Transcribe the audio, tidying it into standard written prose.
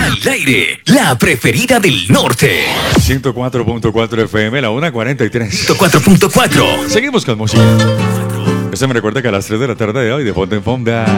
Al aire, la preferida del norte. 104.4 FM, la 1:43. 104.4. Seguimos con música. Eso me recuerda que a las 3 de la tarde de hoy, de Fonda en Fonda,